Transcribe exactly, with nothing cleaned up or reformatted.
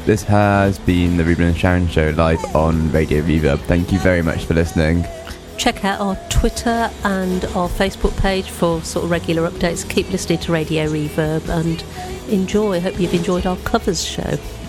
This has been the Ruben and Sharon Show live on Radio Reverb. Thank you very much for listening. Check out our Twitter and our Facebook page for sort of regular updates. Keep listening to Radio Reverb and enjoy. Hope you've enjoyed our covers show.